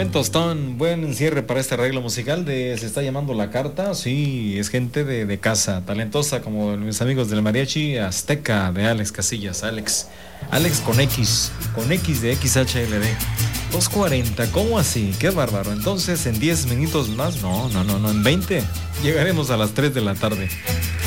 Buen tostón, buen cierre para este arreglo musical de Se está llamando la carta. Sí, es gente de casa, talentosa como mis amigos del mariachi Azteca de Alex Casillas. Alex con X de XHLD. 2:40, ¿cómo así? Qué bárbaro. Entonces en 10 minutos más, no, en 20 llegaremos a las 3 de la tarde.